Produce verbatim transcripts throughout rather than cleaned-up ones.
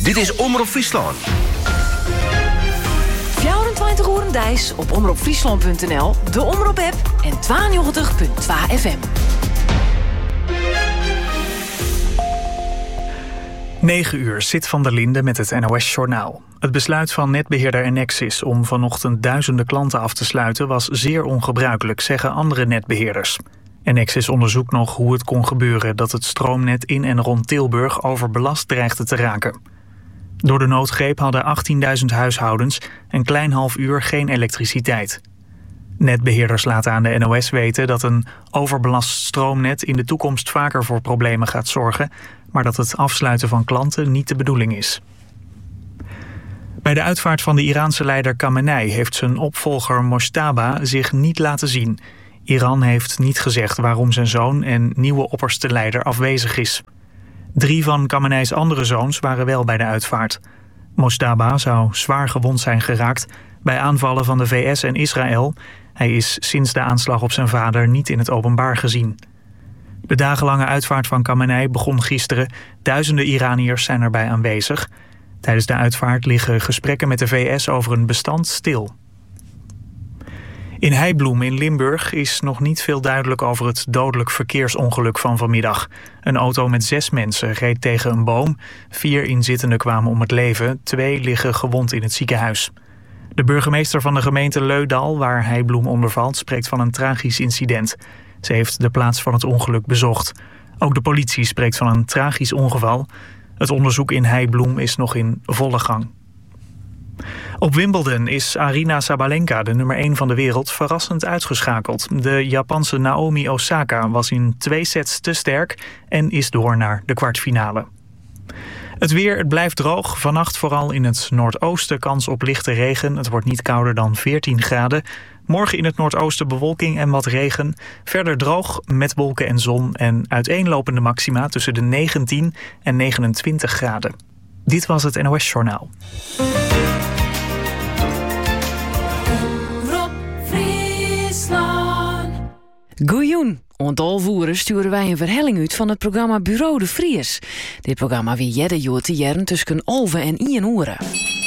Dit is Omroep Friesland. vierentwintig uur dijs op omroep friesland punt n l, de Omroep-app en tweeënnegentig punt twee F M. negen uur, Sit van der Linde met het N O S-journaal. Het besluit van netbeheerder Enexis om vanochtend duizenden klanten af te sluiten was zeer ongebruikelijk, zeggen andere netbeheerders. Enexis onderzoekt nog hoe het kon gebeuren dat het stroomnet in en rond Tilburg overbelast dreigde te raken. Door de noodgreep hadden achttienduizend huishoudens een klein half uur geen elektriciteit. Netbeheerders laten aan de N O S weten dat een overbelast stroomnet in de toekomst vaker voor problemen gaat zorgen, maar dat het afsluiten van klanten niet de bedoeling is. Bij de uitvaart van de Iraanse leider Khamenei heeft zijn opvolger Mojtaba zich niet laten zien. Iran heeft niet gezegd waarom zijn zoon en nieuwe opperste leider afwezig is. Drie van Khamenei's andere zoons waren wel bij de uitvaart. Mojtaba zou zwaar gewond zijn geraakt bij aanvallen van de V S en Israël. Hij is sinds de aanslag op zijn vader niet in het openbaar gezien. De dagenlange uitvaart van Khamenei begon gisteren. Duizenden Iraniërs zijn erbij aanwezig. Tijdens de uitvaart liggen gesprekken met de V S over een bestand stil. In Heibloem in Limburg is nog niet veel duidelijk over het dodelijk verkeersongeluk van vanmiddag. Een auto met zes mensen reed tegen een boom. Vier inzittenden kwamen om het leven. Twee liggen gewond in het ziekenhuis. De burgemeester van de gemeente Leudal, waar Heibloem onder valt, spreekt van een tragisch incident. Ze heeft de plaats van het ongeluk bezocht. Ook de politie spreekt van een tragisch ongeval. Het onderzoek in Heibloem is nog in volle gang. Op Wimbledon is Aryna Sabalenka, de nummer één van de wereld, verrassend uitgeschakeld. De Japanse Naomi Osaka was in twee sets te sterk en is door naar de kwartfinale. Het weer, het blijft droog. Vannacht vooral in het noordoosten kans op lichte regen. Het wordt niet kouder dan veertien graden. Morgen in het noordoosten bewolking en wat regen. Verder droog met wolken en zon en uiteenlopende maxima tussen de negentien en negenentwintig graden. Dit was het N O S-journaal. Goeioen. Om twaalf uur sturen wij een verhelling uit van het programma Bureau de Vries. Dit programma wie jette joer te jaren tussen elf en één uur.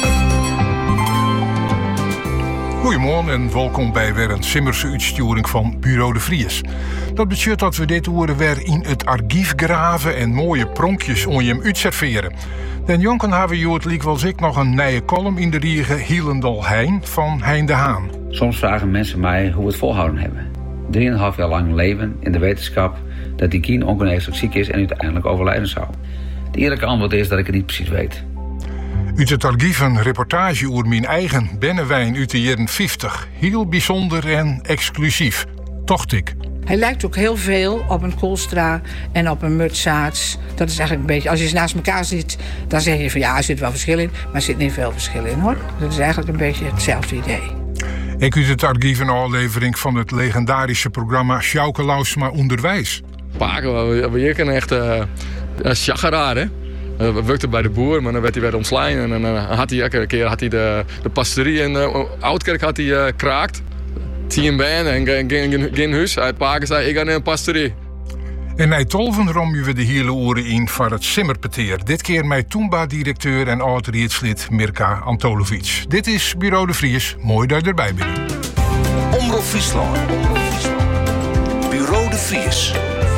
Goedemorgen en welkom bij weer een Simmerse uitsturing van Bureau de Vries. Dat betekent dat we dit uur weer in het archief graven en mooie pronkjes om je hem uitserveren. Den jonken hebben we het liek wel ik nog een nieuwe column in de riege Hielendal Hein van Hein de Haan. Soms vragen mensen mij hoe we het volhouden hebben. Drieënhalf jaar lang leven in de wetenschap dat die kind ongeneeslijk ziek is en uiteindelijk overlijden zou. Het eerlijke antwoord is dat ik het niet precies weet. Uit het archief een reportage over mijn eigen Bennewijn uit de jaren vijftig. Heel bijzonder en exclusief. Tocht ik. Hij lijkt ook heel veel op een Koolstra en op een Mutsaerts. Dat is eigenlijk een beetje, als je ze naast elkaar ziet, dan zeg je van ja, er zit wel verschil in, maar er zit niet veel verschil in hoor. Dat is eigenlijk een beetje hetzelfde idee. Ik uit het archief een aflevering van het legendarische programma Sjouke Lausma Onderwijs. Paken, we kunnen echt uh, chageraar, hè. We werkten bij de boer, maar dan werd hij weer ontslaan. En dan uh, had hij elke keer had hij de, de pastorie in uh, Oudkerk had hij uh, kraakt. Tien benen en geen, geen huis. Uit Paken zei ik ga naar een pastorie. En na tolven rommen we de hele oren in voor het Simmerpeteer. Dit keer met Toomba-directeur en oud-rietslid Mirka Antolovic. Dit is Bureau de Vries. Mooi dat je erbij bent. Omroep Friesland. Bureau de Vries.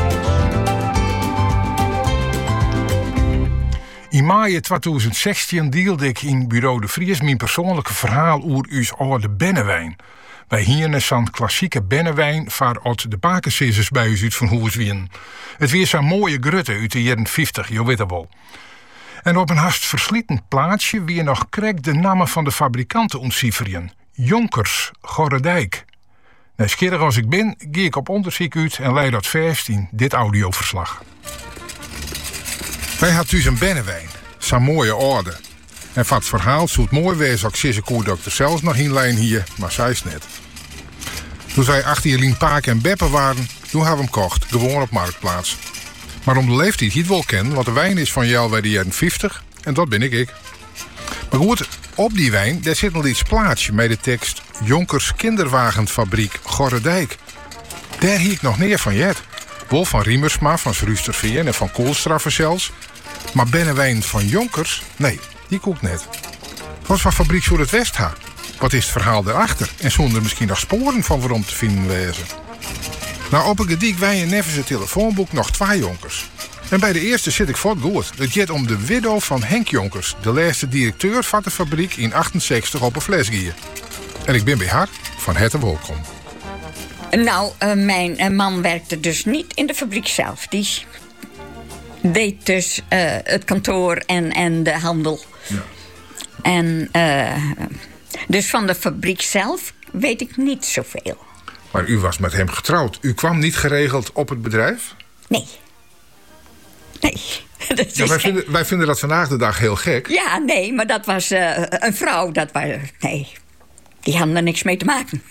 In maart tweeduizend zestien deelde ik in Bureau de Vries mijn persoonlijke verhaal over uw oude Bennewijn. Wij hier zo'n klassieke Bennewijn waar uit de pakensizers bij u uit van Hoeswien. Het weer zo'n mooie grutte uit de jaren vijftig, je weet het wel. En op een haast versleten plaatsje weer nog krek de namen van de fabrikanten ontcijferen. Jonkers, Gorredijk. Nieuwsgierig als ik ben, ga ik op onderzoek uit en leid dat vast in dit audioverslag. Wij had dus een Bennewijn, zo'n mooie orde. En van het verhaal zou het mooi wezen als ik koer dat ik er zelfs nog in lijn hier, maar zij is net. Toen zij achter Jelien Paak en Beppe waren, toen hebben we hem kocht, gewoon op Marktplaats. Maar om de leeftijd niet wel kennen, want de wijn is van jou bij de jaren vijftig en dat ben ik ik. Maar goed, op die wijn, daar zit nog iets plaatsje met de tekst Jonkers Kinderwagenfabriek Gorredijk. Daar hiek ik nog neer van jet. Wel van Riemersma, van Zrusterveen en van Koolstraffe zelfs. Maar Bennewijn van Jonkers, nee, die koekt net. Wat voor fabriek zou het West ha? Wat is het verhaal daarachter? En zullen er misschien nog sporen van waarom te vinden wezen? Nou, op een gediek wij in Nevers telefoonboek nog twee Jonkers. En bij de eerste zit ik voort goed. Het gaat om de widow van Henk Jonkers, de laatste directeur van de fabriek in achtenzestig op een flesgier. En ik ben bij haar van harte welkom. Nou, uh, mijn uh, man werkte dus niet in de fabriek zelf. Die deed dus uh, het kantoor en, en de handel. Ja. En uh, dus van de fabriek zelf weet ik niet zoveel. Maar u was met hem getrouwd. U kwam niet geregeld op het bedrijf? Nee. Nee. Dat ja, wij, vinden, wij vinden dat vandaag de dag heel gek. Ja, nee, maar dat was uh, een vrouw. Dat was, nee, die hadden er niks mee te maken.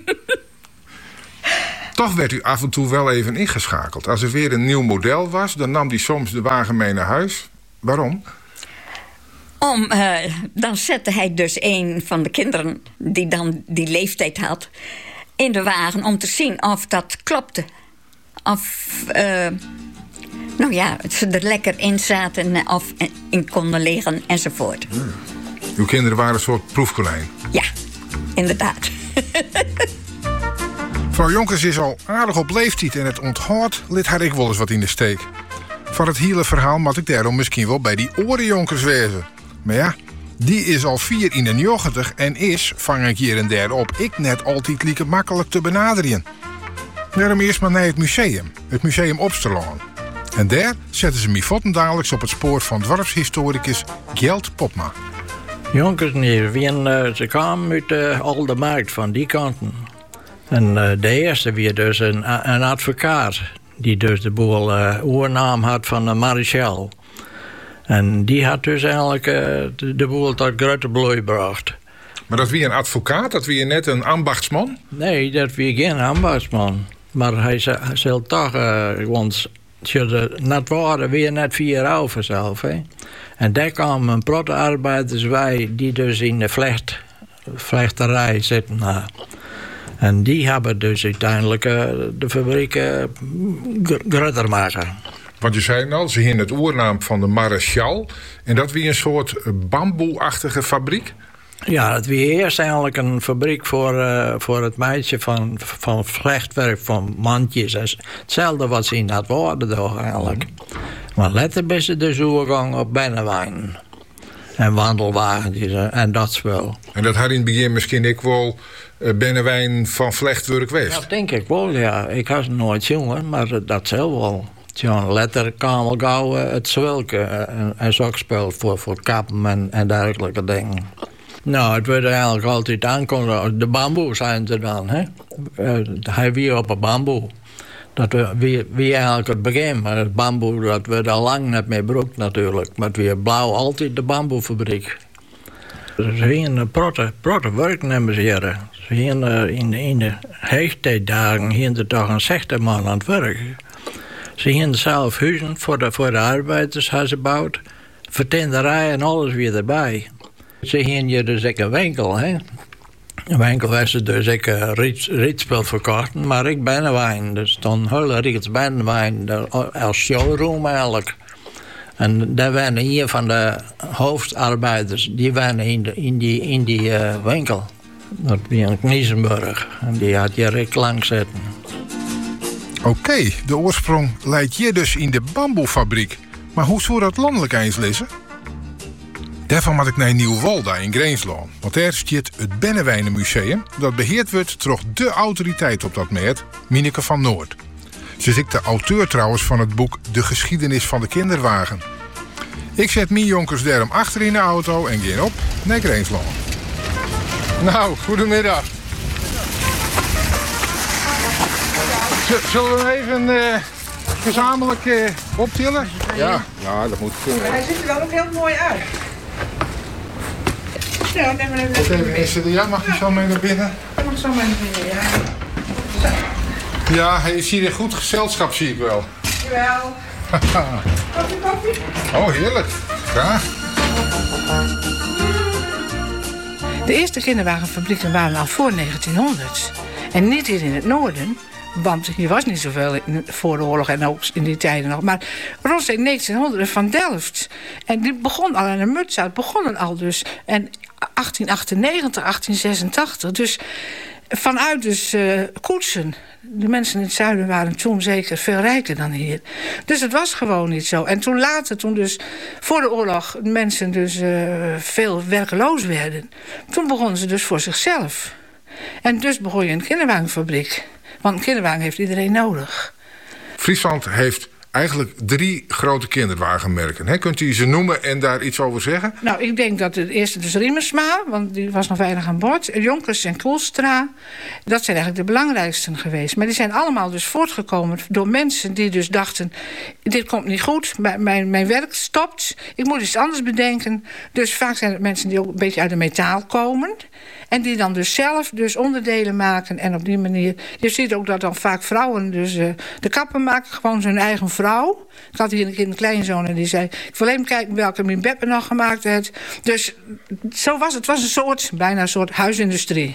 Toch werd u af en toe wel even ingeschakeld. Als er weer een nieuw model was, dan nam hij soms de wagen mee naar huis. Waarom? Om, uh, dan zette hij dus een van de kinderen die dan die leeftijd had in de wagen om te zien of dat klopte. Of, uh, nou ja, ze er lekker in zaten of in konden liggen enzovoort. Hmm. Uw kinderen waren een soort proefkonijn? Ja, inderdaad. Mevrouw Jonkers is al aardig op leeftijd en het onthoudt lid haar ik wel eens wat in de steek. Van het hele verhaal moet ik daarom misschien wel bij die orenjonkers wezen. Maar ja, die is al vier in de negentig en is, vang ik hier en daar op, ik net altijd lieke makkelijk te benaderen. Daarom eerst maar naar het museum, het museum Opsterlaan. En daar zetten ze mij vottendagelijks op het spoor van dorpshistoricus Gjeld Popma. Jonkers, nee, uh, ze kwamen uit uh, al de markt van die kanten. En uh, de eerste was dus een, een advocaat die dus de boel uh, oernaam had van de Marichal. En die had dus eigenlijk uh, de, de boel tot grote bloei gebracht. Maar dat wie een advocaat, dat wie net een ambachtsman? Nee, dat wie geen ambachtsman. Maar hij zal toch, uh, want net waren weer net vier jaar vanzelf. Hè? En daar kwamen een protte arbeiders bij die dus in de vlecht, vlechterij zitten. Uh. En die hebben dus uiteindelijk uh, de fabriek uh, groter maken. Want je zei al, ze hadden het oernaam van de Marichal. En dat was een soort bamboe-achtige fabriek? Ja, het was eerst eigenlijk een fabriek voor, uh, voor het meisje van, van vlechtwerk, van mandjes. Hetzelfde wat ze in dat worden toch eigenlijk. Maar later is het dus overgang op Bennewijn. En wandelwagentjes en dat spul. En dat had in het begin misschien ik wel uh, Bennewijn van vlechtwerk geweest? Dat denk ik wel, ja. Ik had het nooit jongen, maar dat zelf wel. John Letter kwam al gauw uh, het zwilke en, en zakspel voor, voor kappen en, en dergelijke dingen. Nou, het werd eigenlijk altijd aankondigd. De bamboe zijn ze dan, hè. Uh, hij weer op een bamboe. Dat wie, wie eigenlijk het begin, maar het bamboe dat werd al lang niet meer gebruikt natuurlijk. Maar het weer blauw altijd de bamboefabriek. Ze gingen een protte, protte werknemers hier. Ze gingen in, in de heegtijddagen gingen er toch een zestig man aan het werk. Ze gingen zelf huizen voor de, voor de arbeiders hebben ze gebouwd. Vertenderij en alles weer erbij. Ze gingen hier dus ook een winkel, hè. Een winkel was ze dus ook een riet, rietspel verkochten, maar ik Bennewijn. Dus dan hele riets Bennewijn als showroom eigenlijk. En daar waren hier van de hoofdarbeiders, die waren in, de, in die, in die uh, winkel. Dat was in Kniesenburg. En die had je recht lang zitten. Oké, okay, de oorsprong lijkt hier dus in de bamboefabriek. Maar hoe zou dat landelijk eens lezen? Daarvan moet ik naar Nieuw-Walda in Greenslaan. Want daar staat het Bennewijnenmuseum. Dat beheerd wordt door de autoriteit op dat meet, Mineke van Noord. Ze is de auteur trouwens van het boek De Geschiedenis van de Kinderwagen. Ik zet mijn jonkers daarom achter in de auto en ga op naar Greenslaan. Nou, goedemiddag. Zullen we even uh, gezamenlijk uh, optillen? Ja, ja, dat moet kunnen. Hij ziet er wel ook heel mooi uit. Ja, neem maar even. Wat even is ja, mag je zo mee naar binnen? Ik mag zo mee naar binnen, ja. Zo. Ja, hij is hier in goed gezelschap, zie ik wel. Jawel. Koffie, koffie? Oh, heerlijk. Graag. De eerste kinderwagenfabrieken waren al voor negentienhonderd. En niet hier in het noorden, Want hier was niet zoveel in, voor de oorlog en ook in die tijden nog. Maar rond negentienhonderd van Delft. En die begon al aan de Mutsaat. Begonnen al dus. En achttien achtennegentig, achttien zesentachtig. Dus vanuit dus uh, koetsen. De mensen in het zuiden waren toen zeker veel rijker dan hier. Dus het was gewoon niet zo. En toen later, toen dus voor de oorlog mensen dus uh, veel werkeloos werden, toen begonnen ze dus voor zichzelf. En dus begon je een kinderwagenfabriek. Want een kinderwagen heeft iedereen nodig. Friesland heeft eigenlijk drie grote kinderwagenmerken. He, kunt u ze noemen en daar iets over zeggen? Nou, ik denk dat het eerste dus Riemersma, want die was nog weinig aan boord. Jonkers en Koelstra. Dat zijn eigenlijk de belangrijksten geweest. Maar die zijn allemaal dus voortgekomen door mensen die dus dachten, dit komt niet goed, mijn, mijn werk stopt, ik moet iets anders bedenken. Dus vaak zijn het mensen die ook een beetje uit de metaal komen. En die dan dus zelf dus onderdelen maken. En op die manier, je ziet ook dat dan vaak vrouwen dus uh, de kappen maken, gewoon zijn eigen vrouw. Ik had hier een keer een kleinzoon en die zei, ik wil even kijken welke mijn Beppe nog gemaakt heeft. Dus zo was het. Het was een soort, bijna een soort huisindustrie.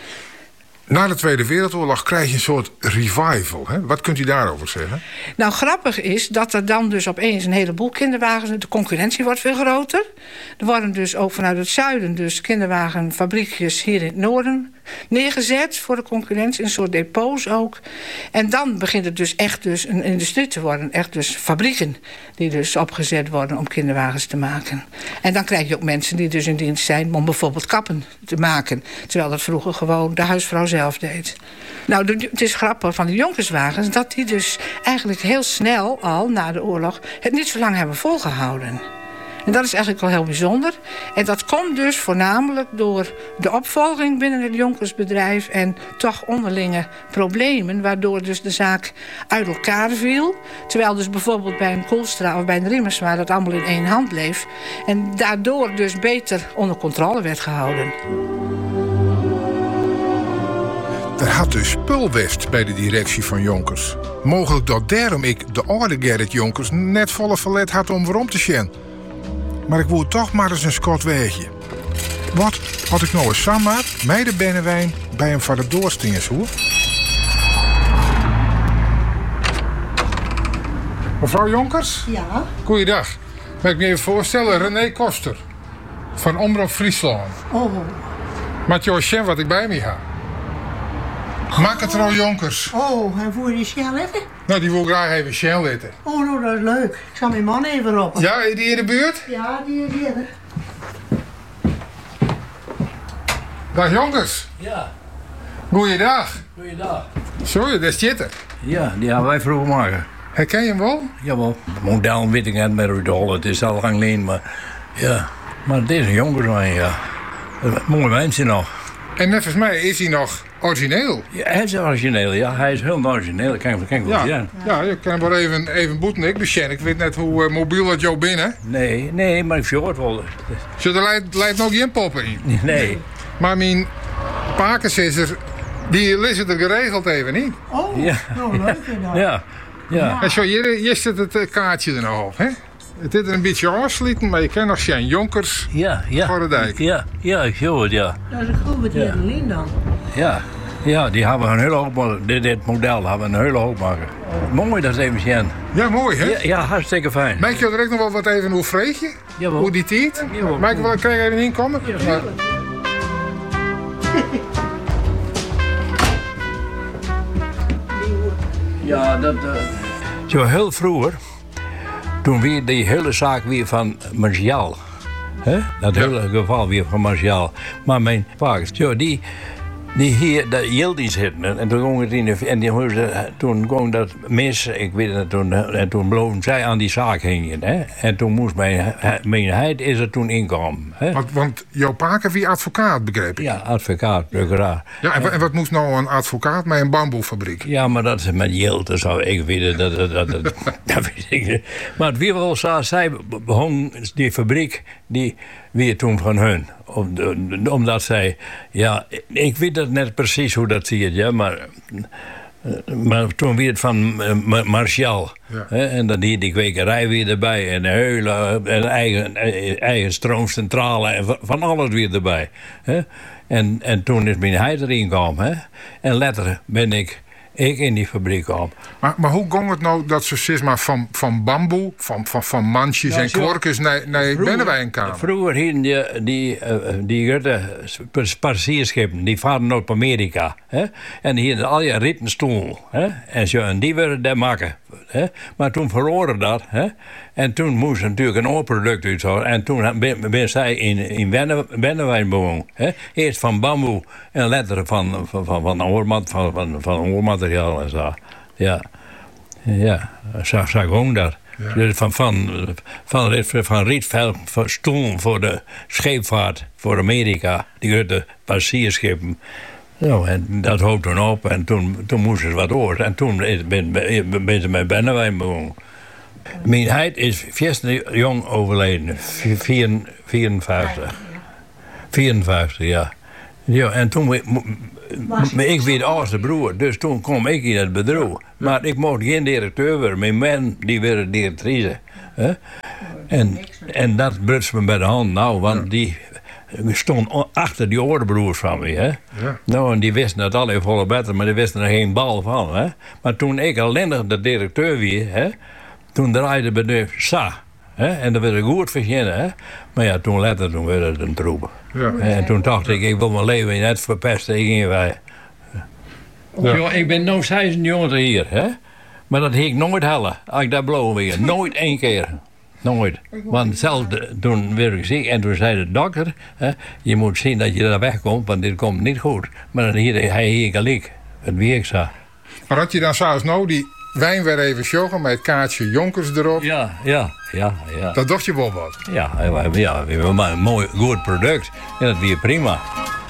Na de Tweede Wereldoorlog krijg je een soort revival. Hè? Wat kunt u daarover zeggen? Nou, grappig is dat er dan dus opeens een heleboel kinderwagens, de concurrentie wordt veel groter. Er worden dus ook vanuit het zuiden dus kinderwagenfabriekjes hier in het noorden neergezet voor de concurrentie, een soort depots ook. En dan begint het dus echt dus een industrie te worden, echt dus fabrieken die dus opgezet worden om kinderwagens te maken. En dan krijg je ook mensen die dus in dienst zijn om bijvoorbeeld kappen te maken, terwijl dat vroeger gewoon de huisvrouw zelf deed. Nou, de, het is grappig van de jonkerswagens dat die dus eigenlijk heel snel al na de oorlog het niet zo lang hebben volgehouden. En dat is eigenlijk wel heel bijzonder. En dat komt dus voornamelijk door de opvolging binnen het jonkersbedrijf en toch onderlinge problemen, waardoor dus de zaak uit elkaar viel. Terwijl dus bijvoorbeeld bij een Koelstra of bij een Riemersma dat allemaal in één hand bleef. En daardoor dus beter onder controle werd gehouden. Er had dus spulwest bij de directie van Jonkers. Mogelijk dat daarom ik de oude Gerrit Jonkers net volle verlet had om waarom te sjen. Maar ik woe toch maar eens een skot weegje. Wat had ik nou eens samen mij de bennewijn bij hem van de doorstingers hoor? Mevrouw Jonkers? Ja? Goeiedag. Mag ik me even voorstellen, René Koster. Van Omroep Friesland. Oh. Maak je eens wat ik bij me ga. Maak het er Jonkers. Oh, en voor je Shell letten? Nou, die wil graag even Shell letten. Oh, nou, dat is leuk. Ik zal mijn man even roepen. Ja, is die in de buurt? Ja, die is hier. Dag Jonkers. Ja. Goeiedag. Goeiedag. Sorry, dat is Jitter. Ja, die gaan wij vroeger maken. Herken je hem wel? Jawel. Model weet ik niet met Rudolf, het is al lang geleden, maar ja. Maar deze Jonkerswijn, ja. Mooi wijntje nog. En net als mij is hij nog origineel. Ja, hij is origineel, ja. Hij is heel origineel. Dat kan ik wel ja, zeggen. Ja, je kan wel even, even boeten. Ik ben Ik weet net hoe uh, mobiel het jou binnen. Nee, nee, maar ik vind het wel. Zo, er leidt, leidt nog geen poppen in. Nee. Maar mijn pakensisser, die lezen er geregeld even niet. Oh, ja. Nou leuk inderdaad. Ja, ja. En zo, hier, hier zit het kaartje er nog op, hè? Het is er een beetje afsluiten, maar je kent nog zijn Jonkers ja, ja. voor de dijk. Ja, ja, ik hoor het, ja. Dat is een goed ja. Lien dan. Ja, ja, die hebben een hele hoop, dit, dit model hebben een hele hoop maken. Mooi dat even zien. Ja, mooi hè? Ja, ja, hartstikke fijn. Maak je direct nog wel wat even hoe vreet je? Jawel. Hoe die tiet? Maak je wel, kan je even inkomen? Ja, maar... ja, dat... Uh... Zo heel vroeger, toen weer die hele zaak weer van Martial. Hè? Dat ja. hele geval weer van Martial. Maar mijn pa, zo, die, die hier, dat hield iets zitten. En toen ging het in de, en die, toen ging dat mis, ik weet het, toen, en toen bleven zij aan die zaak hingen. Hè? En toen moest mijn, mijn heid is er toen inkomen. Hè? Want, want jouw pa heeft wie advocaat, begreep ik? Ja, advocaat, procuraar. Ja, en, en wat moest nou een advocaat met een bamboefabriek? Ja, maar dat is met Jelte, zou ik weten. Dat, dat, dat, dat, dat weet ik niet. Maar het wie wel zo, zij begon die fabriek, die weer toen van hun. Om, de, omdat zij, ja, ik weet dat net precies hoe dat zie je, ja, maar, maar toen weer het van uh, Martial. Ja. Hè, en dan die, die kwekerij weer erbij, en de heulen, en eigen, eigen stroomcentrale, en van, van alles weer erbij. Hè. En, en toen is mijn heid erin gekomen. Hè. En later ben ik ik in die fabriek op. Maar, maar hoe ging het nou dat ze zeg maar, van, van bamboe, van, van, van mansjes Ja, en zo. kwarkjes naar, naar Bennewijn kwamen? Vroeger hingen die, die, uh, die grote passagiersschepen, die varen naar Amerika. Hè? En die hadden al je ritten stoel. Hè? En, zo, en die werden daar maken. Hè? Maar toen verloren dat. Hè? En toen moest er natuurlijk een oorproduct uit zo. En toen ben, ben zij in, in Bennewijn bewoond. Hè? Eerst van bamboe en later van, van, van, van, oormat, van, van, van oormateriaal en zo. Ja, ja, zo, zo gewoon dat. Ja. Dus van, van, van, van Rietveld voor stoel voor de scheepvaart voor Amerika. Die grote passagiersschepen. Nou, en dat hoopt toen op en toen, toen moest ze wat oor. En toen ben, ben, ben ze met Bennewijn bewoond. Mijn heid is vijftien jong overleden, vierenvijftig. vierenvijftig, ja. Ja, en toen, ik werd de oudste broer, dus toen kwam ik in het bedrijf. Maar ik mocht geen directeur worden, mijn man die werd directrice. En, en dat brutst me bij de hand nou, want die stond achter die oude broers van me. Hè? Ja. Nou, en die wisten het alle volle beter, maar die wisten er geen bal van. Hè? Maar toen ik alleen nog de directeur was, hè, toen draaide het bedrijf Sa. Hè? En dat werd ik goed verzinnen. Hè? Maar ja, toen later toen werd het een troep. Ja. En toen dacht ik, ik wil mijn leven net verpesten. Ik ging wij. Ja. Ja, ik ben nu zesenjongen hier. Hè? Maar dat ging ik nooit halen. Als ik daar blauw weer. Nooit één keer. Nooit. Want zelfs toen werd ik ziek en toen zei de dokter, hè, je moet zien dat je daar wegkomt, want dit komt niet goed. Maar dan hier, hij hier gelijk, het wie ik zag. Maar had je dan zelfs nou die wijn weer even sjoggen met het kaartje Jonkers erop? Ja, ja, ja. ja. Dat dacht je wel wat? Ja, ja, ja, we hebben een mooi, goed product. En dat weer prima.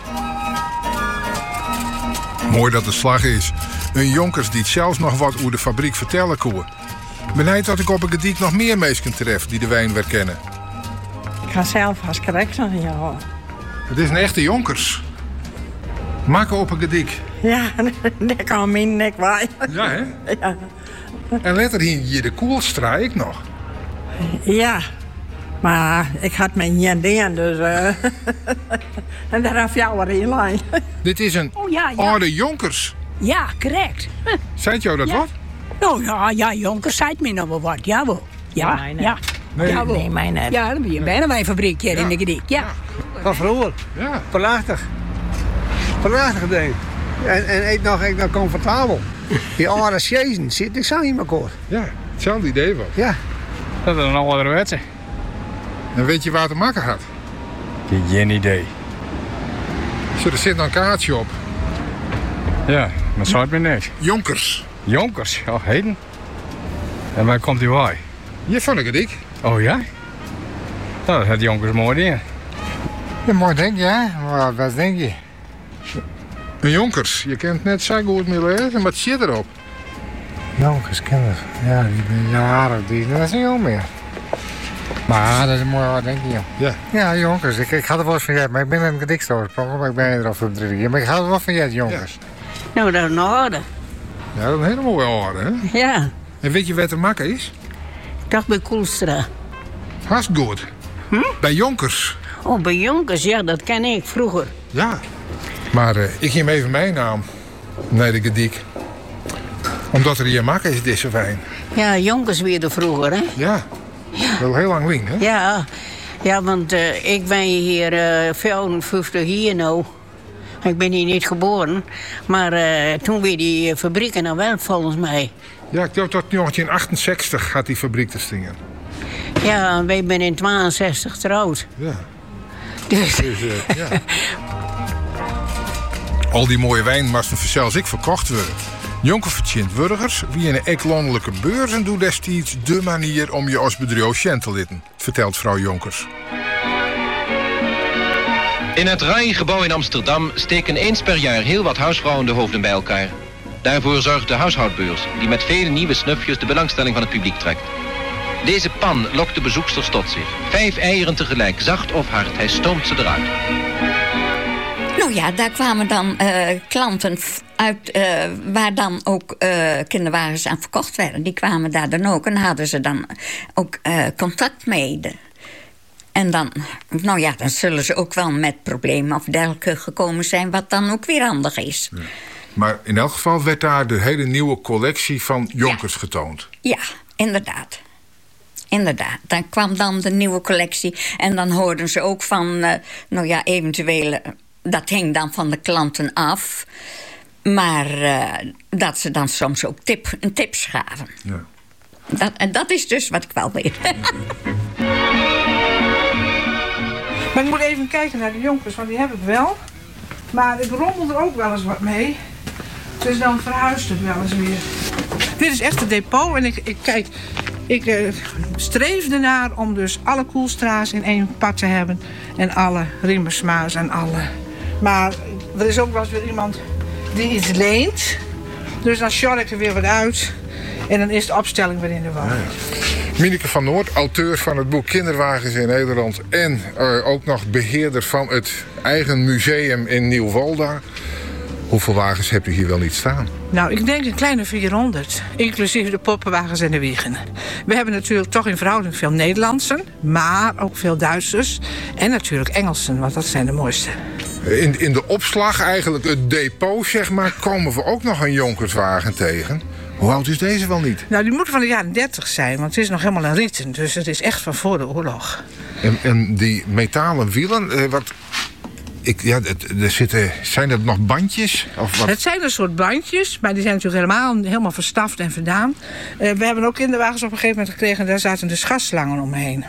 Mooi dat de slag is. Een Jonkers die het zelfs nog wat over de fabriek vertellen kon. Benijd dat ik op een gediek nog meer mensen tref die de wijn weer kennen. Ik ga zelf als correct zijn, ja. Het is een echte Jonkers. Maken op een gediek. Ja, dat kan mijn nek waaien. Ja, hè? Ja. En later hier de Koelstra ik nog. Ja, maar ik had mijn jendien, dus... Uh, en daar heb jou weer in lijn. Dit is een oh, ja, ja. oude Jonkers. Ja, correct. Zei jou dat ja. wat? Nou ja, ja, Jonkers zei me nog wel wat. Jawel. Ja, nee, nee. ja. Nee, jawel. nee, mij net. Ja, dan ben je bijna bij een fabriekje ja. in de gediek. Ja. Van vroeger. Ja. Prachtig. Prachtig ding. En, en eet nog, eet nog comfortabel. Die oude sjezen zit ik zo in elkaar. Ja, hetzelfde idee was. Ja. Dat is een ouderwetse. En weet je waar het te maken had? Geen idee. Zo, er zit nog een kaartje op. Ja, dat zou het me niks. Jonkers. Jonkers, ja, heden. En waar komt die bij? Hier vond ik het ik. Oh ja? Nou, dat had Jonkers mooi ding. Ja, mooi ding, ja. Maar wat denk je? Een Jonkers. Je kent net zo goed meer lezen, maar het zit erop. Jonkers, kinderen. Ja, die ben jaren, die dat is niet al meer. Maar dat is een mooi wat, denk je. Ja. Ja, Jonkers. Ik, ik had er wel eens van jij, maar ik ben in een gedicht oversprongen, maar ik ben er al voor drie keer. Maar ik had er wel van jij, Jonkers. Ja. Nou, dat is een orde. Ja, dat is een hele mooie orde, hè? Ja. En weet je wat te maken is? Ik dacht bij Koelstra. Hartst goed. Hm? Bij Jonkers. Oh, bij Jonkers, ja, dat ken ik vroeger. Ja. Maar uh, ik geef even mijn naam naar de gediek. Omdat er hier maken is, deze wijn. Ja, Jonkers weer de vroeger, hè? Ja. Ja. Wel heel lang wing, hè? Ja, ja want uh, ik ben hier uh, vijfenvijftig hier nou. Ik ben hier niet geboren. Maar uh, toen weer die fabrieken nou wel, volgens mij. Ja, ik dacht tot negentien achtenzestig gaat die fabriek te stingen. Ja, wij zijn in tweeënzestig getrouwd. Ja. Dus... dus uh, ja. Al die mooie wijn moesten zelfs ik verkocht worden. Jonker Vertjint Burgers, wie in een ek-landelijke beurzen doet destijds de manier om je als bedrijf te litten, vertelt vrouw Jonkers. In het R A I-gebouw in Amsterdam steken eens per jaar heel wat huisvrouwen de hoofden bij elkaar. Daarvoor zorgt de huishoudbeurs, die met vele nieuwe snufjes de belangstelling van het publiek trekt. Deze pan lokt de bezoeksters tot zich. Vijf eieren tegelijk, zacht of hard, hij stoomt ze eruit. Nou ja, daar kwamen dan uh, klanten uit uh, waar dan ook uh, kinderwagens aan verkocht werden. Die kwamen daar dan ook en hadden ze dan ook uh, contact mee. En dan, nou ja, dan zullen ze ook wel met problemen of dergelijke gekomen zijn, wat dan ook weer handig is. Ja. Maar in elk geval werd daar de hele nieuwe collectie van jonkers ja. getoond. Ja, inderdaad. Inderdaad. Dan kwam dan de nieuwe collectie. En dan hoorden ze ook van, uh, nou ja, eventueel... dat hing dan van de klanten af. Maar uh, dat ze dan soms ook tip, een tips gaven. Ja. Dat, en dat is dus wat ik wel weet. Maar ik moet even kijken naar de jonkers, want die heb ik wel. Maar ik rommel er ook wel eens wat mee. Dus dan verhuist het wel eens weer. Dit is echt het depot. En ik, ik kijk, ik uh, streef ernaar om dus alle Koelstra's in één pad te hebben. En alle Riemersma's en alle... Maar er is ook wel eens weer iemand die iets leent. Dus dan sjor ik er weer wat uit. En dan is de opstelling weer in de war. Ja, ja. Mieneke van Noord, auteur van het boek Kinderwagens in Nederland. En uh, ook nog beheerder van het eigen museum in Nieuwolda. Hoeveel wagens hebt u hier wel niet staan? Nou, ik denk een kleine vierhonderd. Inclusief de poppenwagens en de wiegen. We hebben natuurlijk toch in verhouding veel Nederlandsen. Maar ook veel Duitsers. En natuurlijk Engelsen, want dat zijn de mooiste. In, in de opslag, eigenlijk het depot, zeg maar, komen we ook nog een jonkerswagen tegen. Hoe oud is deze wel niet? Nou, die moet van de jaren dertig zijn, want het is nog helemaal een rieten. Dus het is echt van voor de oorlog. En, en die metalen wielen, eh, wat... Ik, ja, er zitten, zijn dat nog bandjes? Of wat? Het zijn een soort bandjes, maar die zijn natuurlijk helemaal, helemaal verstaft en verdaan. Uh, we hebben ook kinderwagens op een gegeven moment gekregen... en daar zaten dus gasslangen omheen.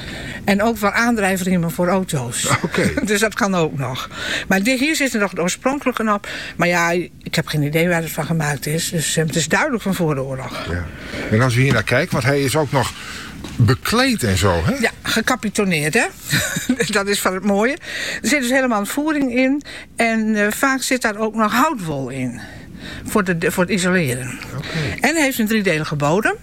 En ook wel aandrijfriemen voor auto's. Okay. Dus dat kan ook nog. Maar hier zit er nog de oorspronkelijke op. Maar ja, ik heb geen idee waar het van gemaakt is. Dus uh, het is duidelijk van voor de oorlog. Ja. En als we hier naar kijken, want hij is ook nog... bekleed en zo, hè? Ja, gecapitoneerd, hè? Dat is van het mooie. Er zit dus helemaal een voering in. En uh, vaak zit daar ook nog houtwol in. Voor, de, voor het isoleren. Okay. En heeft een driedelige bodem.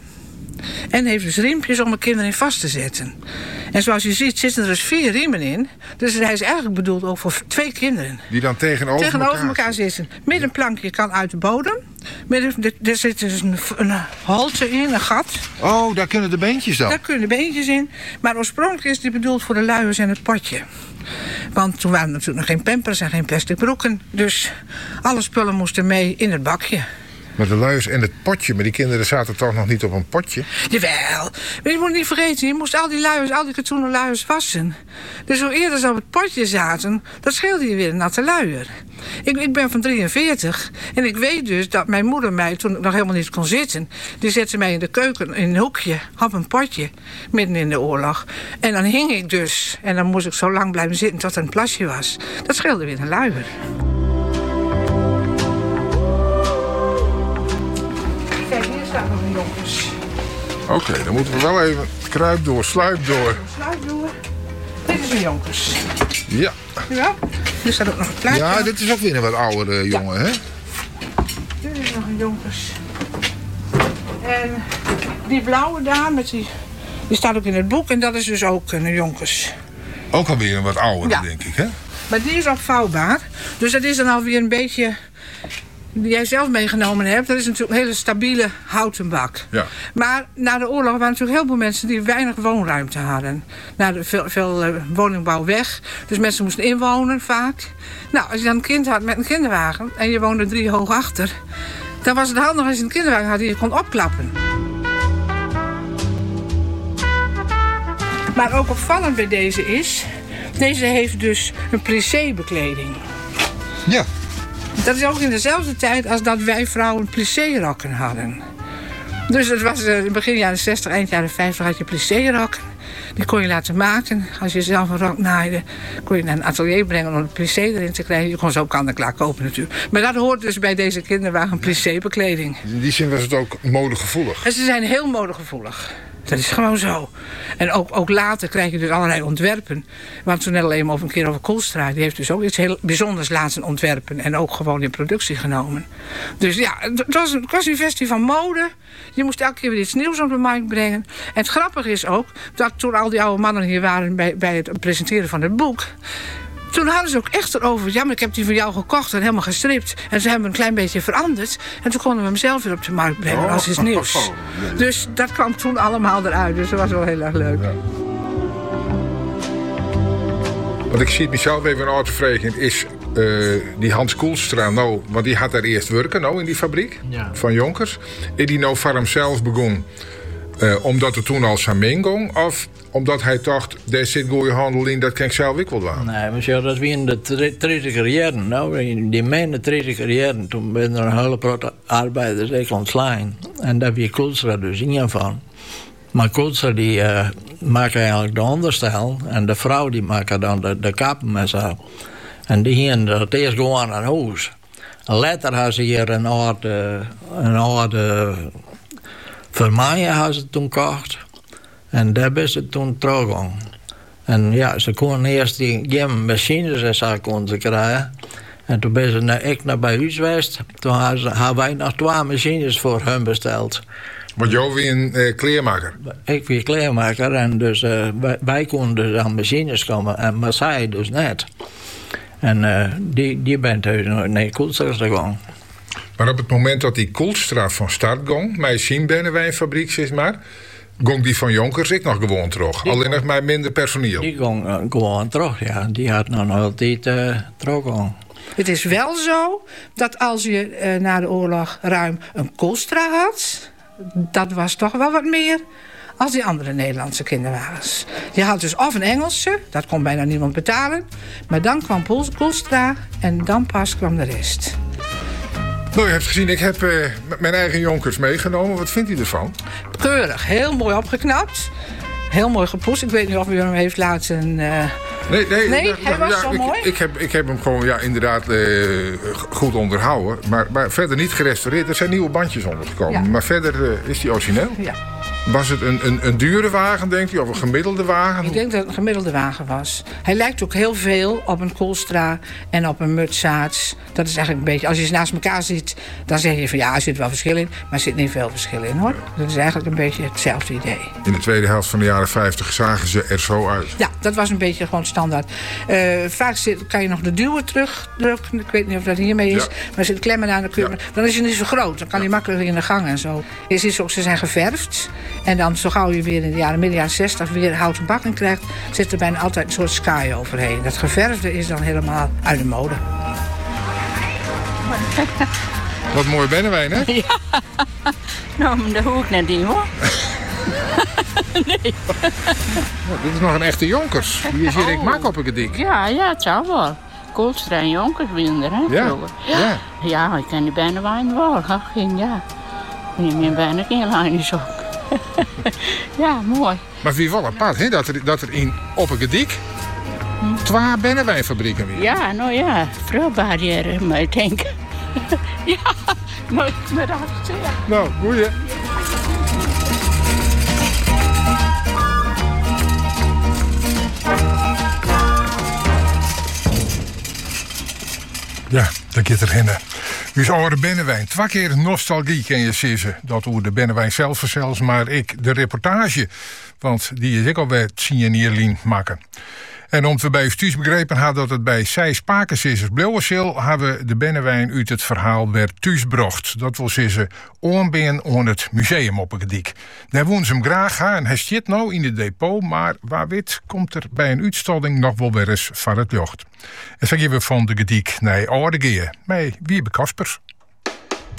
En heeft dus riempjes om de kinderen in vast te zetten. En zoals je ziet zitten er dus vier riemen in. Dus hij is eigenlijk bedoeld ook voor twee kinderen. Die dan tegenover, tegenover elkaar, elkaar zitten. Middenplankje kan uit de bodem. Midden, er zit dus een, een holte in, een gat. Oh, daar kunnen de beentjes dan? Daar kunnen de beentjes in. Maar oorspronkelijk is die bedoeld voor de luiers en het potje. Want toen waren er natuurlijk nog geen pampers en geen plastic broeken. Dus alle spullen moesten mee in het bakje. Maar de luiers en het potje, maar die kinderen zaten toch nog niet op een potje? Jawel. Maar je moet niet vergeten, je moest al die luiers, al die katoenen luiers wassen. Dus hoe eerder ze op het potje zaten, dat scheelde je weer een natte luier. Ik, ik ben van drieënveertig en ik weet dus dat mijn moeder mij, toen ik nog helemaal niet kon zitten... die zette mij in de keuken in een hoekje op een potje, midden in de oorlog. En dan hing ik dus en dan moest ik zo lang blijven zitten tot er een plasje was. Dat scheelde weer een luier. Oké, okay, dan moeten we wel even kruip door, sluip door. Sluip door. Dit is een jonkers. Ja. Ja, er staat ook nog een plaatje. Ja, dit is ook weer een wat oudere jongen, ja. Hè? Dit is nog een jonkers. En die blauwe daar, met die, die staat ook in het boek. En dat is dus ook een jonkers. Ook alweer een wat oudere, ja. Denk ik, hè? Maar die is ook vouwbaar. Dus dat is dan alweer een beetje... die jij zelf meegenomen hebt, dat is natuurlijk een hele stabiele houten bak. Ja. Maar na de oorlog waren natuurlijk heel veel mensen die weinig woonruimte hadden. Na de veel, veel uh, woningbouw weg. Dus mensen moesten inwonen vaak. Nou, als je dan een kind had met een kinderwagen en je woonde drie hoog achter, dan was het handig als je een kinderwagen had die je kon opklappen. Maar ook opvallend bij deze is, deze heeft dus een plissé-bekleding. Ja. Dat is ook in dezelfde tijd als dat wij vrouwen plissé-rokken hadden. Dus het was uh, in begin jaren zestig, eind jaren vijftig had je plissé-rokken. Die kon je laten maken. Als je zelf een rok naaide, kon je naar een atelier brengen om een plissé erin te krijgen. Je kon ze ook kant en klaar kopen natuurlijk. Maar dat hoort dus bij deze kinderwagen plissé-bekleding. In die zin was het ook modegevoelig? En ze zijn heel modegevoelig. Dat is gewoon zo. En ook, ook later krijg je dus allerlei ontwerpen. Want toen net alleen over een keer over Koolstra, die heeft dus ook iets heel bijzonders laten ontwerpen. En ook gewoon in productie genomen. Dus ja, het was, een, het was een kwestie van mode. Je moest elke keer weer iets nieuws op de markt brengen. En het grappige is ook, dat toen al die oude mannen hier waren bij, bij het presenteren van het boek, toen hadden ze ook echt erover, ja, maar ik heb die van jou gekocht en helemaal gestript. En ze hebben een klein beetje veranderd. En toen konden we hem zelf weer op de markt brengen als iets nieuws. Oh, ja, ja. Dus dat kwam toen allemaal eruit. Dus dat was wel heel erg leuk. Ja. Want ik zie het mezelf even een autovereniging is uh, die Hans Koelstra nou, want die had daar eerst werken nou in die fabriek ja. van Jonkers. En die nou voor hemzelf begon uh, omdat het toen al samen ging, of omdat hij dacht, daar zit goede handel in, dat kan ik zelf ook wel doen. Nee, maar zo, dat was in de dertiger jaren. Nou, in die mijne dertiger jaren, toen ben er een hele grote arbeiders echt ontslaan. En daar was Koelstra dus in van. Maar Koelstra die uh, maakte eigenlijk de onderstel. En de vrouw die maakte dan de, de kappen met zo. En die gingen het eerst gewoon naar huis. Later hadden ze hier een oude, een oude vermaaien hadden ze toen gekocht. En daar is het toen teruggegaan. En ja, ze konden eerst die geen machines en zo konden ze krijgen. En toen ben ze naar, ik naar bij huis geweest. Toen hadden wij nog twee machines voor hun besteld. Want jou weer een uh, kleermaker? Ik weer kleermaker en dus uh, wij, wij konden dus aan machines komen. En, maar zij dus net. En uh, die, die bent dus naar Koelstra gegaan. Maar op het moment dat die Koelstra van start ging, mijn zien Bennewijnfabriek, zeg maar, ging die van Jonkers ik nog gewoon terug. Die Alleen nog maar minder personeel. Die ging uh, gewoon terug, ja. Die had nog altijd uh, teruggegaan. Het is wel zo dat als je uh, na de oorlog ruim een Koelstra had, dat was toch wel wat meer als die andere Nederlandse kinderwagens. Je had dus of een Engelse, dat kon bijna niemand betalen. Maar dan kwam Koelstra en dan pas kwam de rest. Nou, je hebt gezien, ik heb uh, mijn eigen Jonkers meegenomen. Wat vindt u ervan? Keurig, heel mooi opgeknapt. Heel mooi gepoetst. Ik weet niet of u hem heeft laten... Uh... Nee, nee, nee ja, hij was ja, zo ik, mooi. Ik heb, ik heb hem gewoon ja, inderdaad uh, goed onderhouden. Maar, maar verder niet gerestaureerd. Er zijn nieuwe bandjes ondergekomen. Ja. Maar verder uh, is die origineel. Ja. Was het een, een, een dure wagen, denkt u? Of een gemiddelde wagen? Ik denk dat het een gemiddelde wagen was. Hij lijkt ook heel veel op een Koelstra en op een Mutsaerts. Dat is eigenlijk een beetje... Als je ze naast elkaar ziet, dan zeg je van ja, er zit wel verschil in. Maar er zit niet veel verschil in, hoor. Dat is eigenlijk een beetje hetzelfde idee. In de tweede helft van de jaren vijftig zagen ze er zo uit. Ja, dat was een beetje gewoon standaard. Uh, vaak zit, kan je nog de duwen terugdrukken. Ik weet niet of dat hiermee is. Ja. Maar er zit klemmen aan de kurven. Ja. Dan is hij niet zo groot. Dan kan hij ja. makkelijker in de gang en zo. Je ziet ook, ze zijn geverfd. En dan zo gauw je weer in de jaren, midden jaren zestig weer houten bakken krijgt, zit er bijna altijd een soort sky overheen. Dat geverfde is dan helemaal uit de mode. Wat mooi Bennewijn, hè? Ja. Nou, maar dat hoef ik net niet, hoor. Nee. Ja, dit is nog een echte Jonkers. Hier is Erik Mak op een dik. Ja, ja, het zou wel. Koelstra en Jonkers winnen, hè? Ja. Ja. Ja, ik ken die Bennewijn wel. Ach, ging, ja. Niet meer bijna geen lijntjes op. Ja, mooi. Maar wie wel apart, hè? Dat er, dat er in op een gedik hm. twee Bennewijnfabrieken weer. Ja, nou ja, vrouwbarrière, maar ik denk. Ja, nooit meer dat zeggen. Nou, goeie. Ja, dat gaat er hinnen. Dus oude Bennewijn. Twee keer nostalgie ken je zeggen. Dat hoe de Bennewijn zelf zelfs, maar ik de reportage. Want die is ik al bij het Signierlien maken. En om te bij u thuis begrepen had dat het bij zij Spakenssissers Blauwenzeel hebben we de Bennewijn uit het verhaal werd thuisbracht. Dat wil zeggen onbeen aan het museum op een gedik. Daar wonen ze hem graag gaan en hij zit nou in het depot, maar waar wit komt er bij een uitstalling nog wel weer eens van het jocht. En zo gaan we van de gedik naar oude geer, met Wiebe Kaspers.